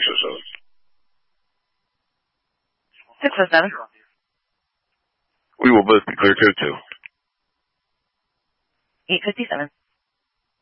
607. We will both be clear code 2. 857.